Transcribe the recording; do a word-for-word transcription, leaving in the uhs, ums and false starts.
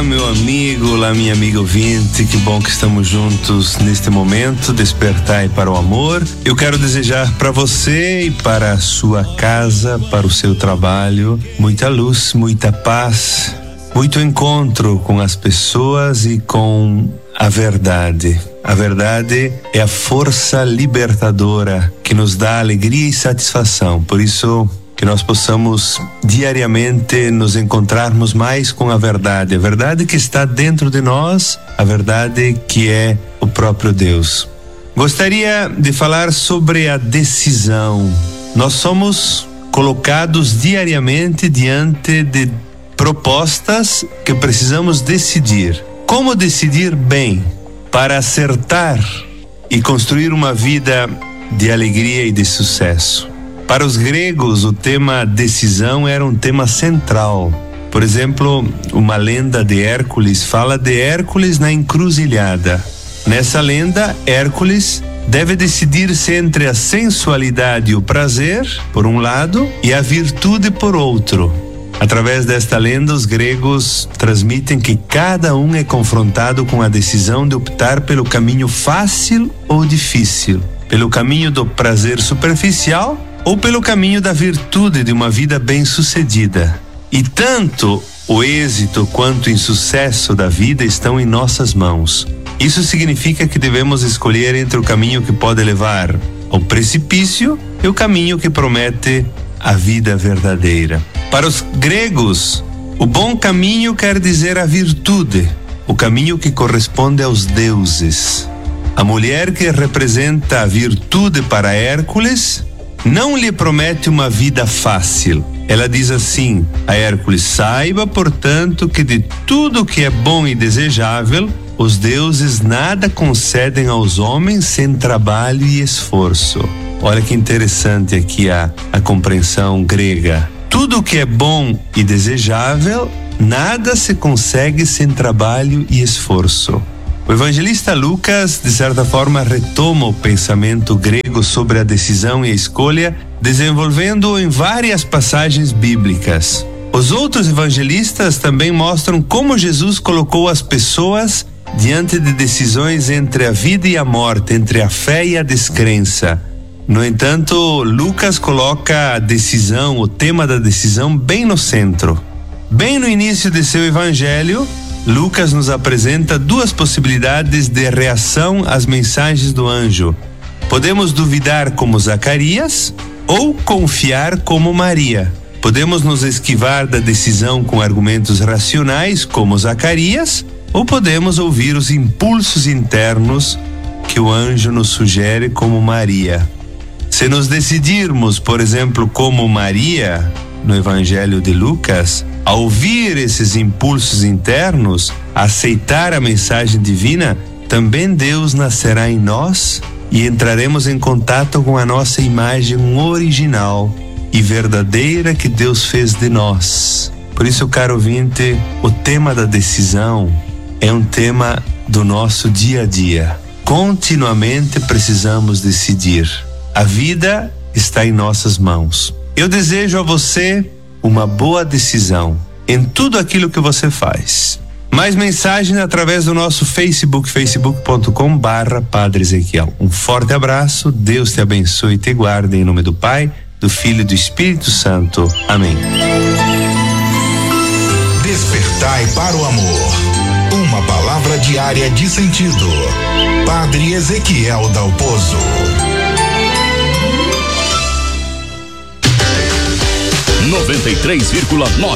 meu amigo, olá, minha amiga ouvinte, que bom que estamos juntos neste momento, Despertai para o Amor. Eu quero desejar para você e para a sua casa, para o seu trabalho, muita luz, muita paz, muito encontro com as pessoas e com a verdade. A verdade é a força libertadora que nos dá alegria e satisfação. Por isso, que nós possamos diariamente nos encontrarmos mais com a verdade, a verdade que está dentro de nós, a verdade que é o próprio Deus. Gostaria de falar sobre a decisão. Nós somos colocados diariamente diante de propostas que precisamos decidir. Como decidir bem para acertar e construir uma vida de alegria e de sucesso? Para os gregos, o tema decisão era um tema central. Por exemplo, uma lenda de Hércules fala de Hércules na encruzilhada. Nessa lenda, Hércules deve decidir-se entre a sensualidade e o prazer, por um lado, e a virtude, por outro. Através desta lenda, os gregos transmitem que cada um é confrontado com a decisão de optar pelo caminho fácil ou difícil, pelo caminho do prazer superficial ou pelo caminho da virtude de uma vida bem-sucedida. E tanto o êxito quanto o insucesso da vida estão em nossas mãos. Isso significa que devemos escolher entre o caminho que pode levar ao precipício e o caminho que promete a vida verdadeira. Para os gregos, o bom caminho quer dizer a virtude, o caminho que corresponde aos deuses. A mulher que representa a virtude para Hércules não lhe promete uma vida fácil. Ela diz assim a Hércules: saiba, portanto, que de tudo que é bom e desejável, os deuses nada concedem aos homens sem trabalho e esforço. Olha que interessante aqui a, a compreensão grega. Tudo que é bom e desejável, nada se consegue sem trabalho e esforço. O evangelista Lucas, de certa forma, retoma o pensamento grego sobre a decisão e a escolha, desenvolvendo-o em várias passagens bíblicas. Os outros evangelistas também mostram como Jesus colocou as pessoas diante de decisões entre a vida e a morte, entre a fé e a descrença. No entanto, Lucas coloca a decisão, o tema da decisão, bem no centro. Bem no início de seu evangelho, Lucas nos apresenta duas possibilidades de reação às mensagens do anjo. Podemos duvidar como Zacarias ou confiar como Maria. Podemos nos esquivar da decisão com argumentos racionais como Zacarias, ou podemos ouvir os impulsos internos que o anjo nos sugere como Maria. Se nos decidirmos, por exemplo, como Maria, no Evangelho de Lucas, a ouvir esses impulsos internos, a aceitar a mensagem divina, também Deus nascerá em nós e entraremos em contato com a nossa imagem original e verdadeira que Deus fez de nós. Por isso, caro ouvinte, o tema da decisão é um tema do nosso dia a dia. Continuamente precisamos decidir. A vida está em nossas mãos. Eu desejo a você uma boa decisão em tudo aquilo que você faz. Mais mensagem através do nosso Facebook, facebook ponto com barra Padre Ezequiel. Um forte abraço, Deus te abençoe e te guarde em nome do Pai, do Filho e do Espírito Santo. Amém. Despertai para o amor. Uma palavra diária de sentido. Padre Ezequiel Dalpozo. noventa e três vírgula nove